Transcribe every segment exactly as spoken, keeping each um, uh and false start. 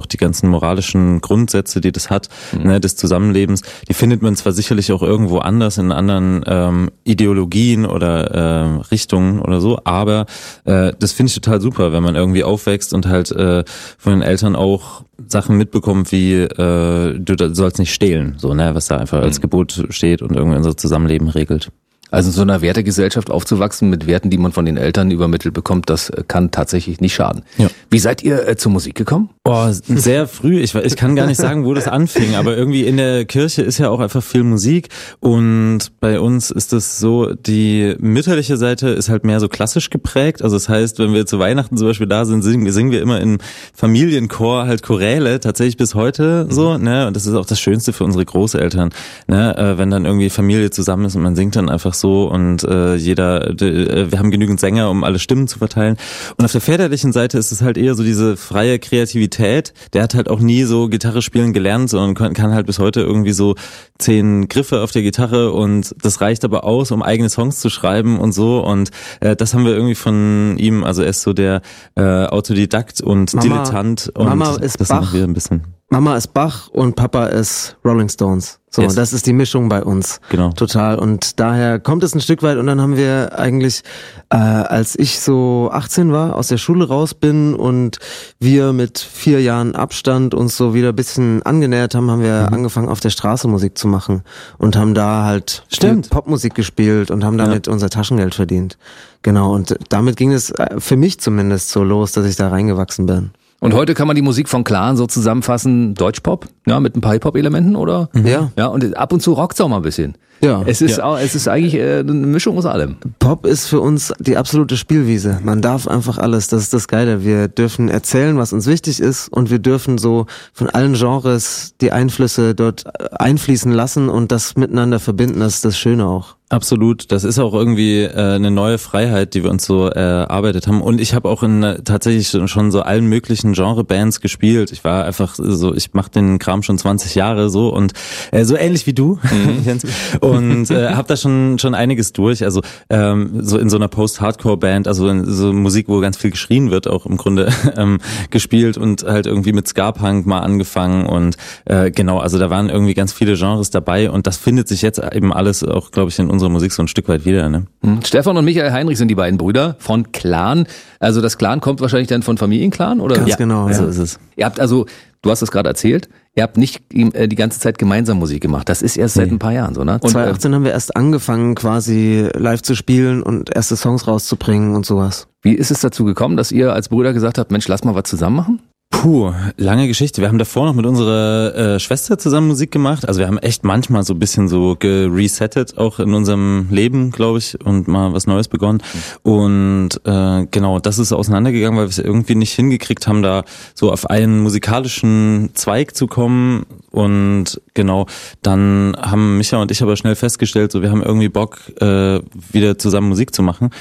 die ganzen moralischen Grundsätze, die das hat, mhm. ne, des Zusammenlebens, die findet man zwar sicherlich auch irgendwo anders in anderen ähm, Ideologien oder äh, Richtungen oder so, aber äh, das finde ich total super, wenn man irgendwie aufwächst und halt äh, von den Eltern auch Sachen mitbekommt, wie äh, du sollst nicht stehlen, so, ne, was da einfach als mhm. Gebot steht und irgendwie unser Zusammenleben regelt. Also in so einer Wertegesellschaft aufzuwachsen mit Werten, die man von den Eltern übermittelt bekommt, das kann tatsächlich nicht schaden. Ja. Wie seid ihr äh, zur Musik gekommen? Oh, sehr früh. Ich, ich kann gar nicht sagen, wo das anfing, aber irgendwie in der Kirche ist ja auch einfach viel Musik und bei uns ist es so, die mütterliche Seite ist halt mehr so klassisch geprägt. Also das heißt, wenn wir zu Weihnachten zum Beispiel da sind, singen, singen wir immer im Familienchor halt Choräle, tatsächlich bis heute mhm. so, ne? Und das ist auch das Schönste für unsere Großeltern, ne? Äh, wenn dann irgendwie Familie zusammen ist und man singt dann einfach so und äh, jeder, äh, wir haben genügend Sänger, um alle Stimmen zu verteilen. Und auf der väterlichen Seite ist es halt eher so diese freie Kreativität. Der hat halt auch nie so Gitarre spielen gelernt, sondern kann, kann halt bis heute irgendwie so zehn Griffe auf der Gitarre und das reicht aber aus, um eigene Songs zu schreiben und so. Und äh, das haben wir irgendwie von ihm, also er ist so der äh, Autodidakt und Mama, Dilettant und Mama ist das Bach. machen wir ein bisschen. Mama ist Bach und Papa ist Rolling Stones. So, yes. Das ist die Mischung bei uns. Genau. Total. Und daher kommt es ein Stück weit und dann haben wir eigentlich, äh, als ich so achtzehn war, aus der Schule raus bin und wir mit vier Jahren Abstand uns so wieder ein bisschen angenähert haben, haben wir mhm. angefangen auf der Straße Musik zu machen und haben da halt Stimmt. Popmusik gespielt und haben damit ja. unser Taschengeld verdient. Genau. Und damit ging es für mich zumindest so los, dass ich da reingewachsen bin. Und heute kann man die Musik von Clan so zusammenfassen, Deutschpop, ja, mit ein paar Hip-Hop-Elementen, oder? Mhm. Ja. Ja, und ab und zu rockt's auch mal ein bisschen. Ja. Es ist ja. auch, es ist eigentlich äh, eine Mischung aus allem. Pop ist für uns die absolute Spielwiese. Man darf einfach alles, das ist das Geile. Wir dürfen erzählen, was uns wichtig ist und wir dürfen so von allen Genres die Einflüsse dort einfließen lassen und das miteinander verbinden, das ist das Schöne auch. Absolut, das ist auch irgendwie äh, eine neue Freiheit, die wir uns so erarbeitet haben. Und ich habe auch in äh, tatsächlich schon so allen möglichen Genrebands gespielt. Ich war einfach so, ich mache den Kram schon zwanzig Jahre so und äh, so ähnlich wie du, mhm. Jens. Und äh, habe da schon schon einiges durch. Also ähm, so in so einer Post-Hardcore-Band, also in so Musik, wo ganz viel geschrien wird, auch im Grunde ähm, gespielt und halt irgendwie mit Ska-Punk mal angefangen und äh, genau, also da waren irgendwie ganz viele Genres dabei und das findet sich jetzt eben alles auch, glaube ich, in unserer Musik so ein Stück weit wieder, ne? Mhm. Stefan und Michael Heinrich sind die beiden Brüder von Clan. Also das Clan kommt wahrscheinlich dann von Familienclan, oder? Ganz ja, genau, so ja. ist es. Ihr habt also, du hast es gerade erzählt, ihr habt nicht äh, die ganze Zeit gemeinsam Musik gemacht. Das ist erst seit nee. ein paar Jahren so, ne? Und zwanzig achtzehn äh, haben wir erst angefangen, quasi live zu spielen und erste Songs rauszubringen und sowas. Wie ist es dazu gekommen, dass ihr als Brüder gesagt habt, Mensch, lass mal was zusammen machen? Puh, lange Geschichte. Wir haben davor noch mit unserer äh, Schwester zusammen Musik gemacht. Also wir haben echt manchmal so ein bisschen so geresettet, auch in unserem Leben, glaube ich, und mal was Neues begonnen. Mhm. Und äh, genau, das ist auseinandergegangen, weil wir es irgendwie nicht hingekriegt haben, da so auf einen musikalischen Zweig zu kommen. Und genau, dann haben Micha und ich aber schnell festgestellt, so wir haben irgendwie Bock, äh, wieder zusammen Musik zu machen.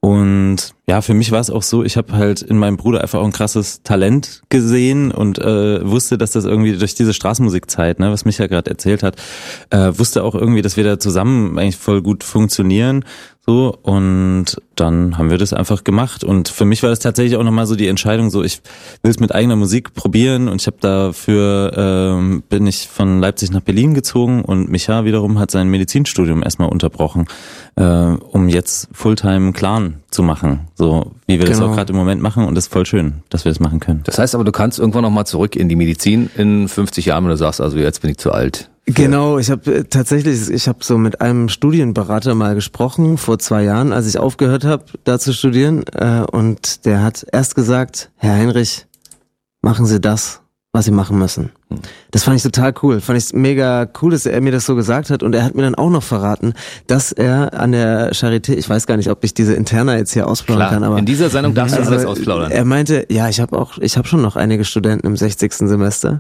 Und ja, für mich war es auch so, ich habe halt in meinem Bruder einfach auch ein krasses Talent gesehen und äh, wusste, dass das irgendwie durch diese Straßenmusikzeit, ne, was Micha gerade erzählt hat, äh, wusste auch irgendwie, dass wir da zusammen eigentlich voll gut funktionieren. So, und dann haben wir das einfach gemacht. Und für mich war das tatsächlich auch nochmal so die Entscheidung, so ich will es mit eigener Musik probieren und ich habe dafür, ähm, bin ich von Leipzig nach Berlin gezogen und Micha wiederum hat sein Medizinstudium erstmal unterbrochen, äh, um jetzt Fulltime Clan zu machen. So wie wir genau. das auch gerade im Moment machen und das ist voll schön, dass wir das machen können. Das heißt aber, du kannst irgendwann nochmal zurück in die Medizin in fünfzig Jahren, wenn du sagst, also jetzt bin ich zu alt. Genau, ich habe äh, tatsächlich, ich habe so mit einem Studienberater mal gesprochen vor zwei Jahren, als ich aufgehört habe, da zu studieren, äh, und der hat erst gesagt, Herr Heinrich, machen Sie das, was Sie machen müssen. Das fand ich total cool, fand ich mega cool, dass er mir das so gesagt hat und er hat mir dann auch noch verraten, dass er an der Charité, ich weiß gar nicht, ob ich diese Interna jetzt hier ausplaudern kann, aber in dieser Sendung darfst du also alles ausplaudern. Er meinte, ja, ich habe auch, ich habe schon noch einige Studenten im sechzigsten Semester.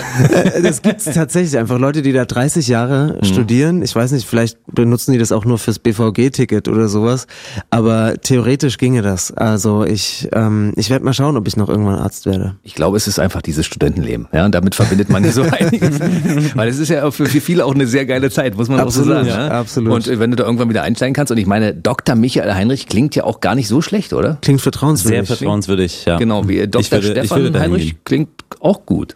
Das gibt's tatsächlich einfach, Leute, die da dreißig Jahre mhm. studieren, ich weiß nicht, vielleicht benutzen die das auch nur fürs B V G-Ticket oder sowas, aber theoretisch ginge das. Also ich, ähm, ich werde mal schauen, ob ich noch irgendwann Arzt werde. Ich glaube, es ist einfach dieses Studentenleben, ja, und damit verbindet man ja so einiges. Weil es ist ja für viele auch eine sehr geile Zeit, muss man absolut, auch so sagen. Ja, ja? Absolut. Und wenn du da irgendwann wieder einsteigen kannst, und ich meine, Doktor Michael Heinrich klingt ja auch gar nicht so schlecht, oder? Klingt vertrauenswürdig. Sehr vertrauenswürdig, ja. Genau, wie Doktor würde, Stefan Heinrich klingt auch gut.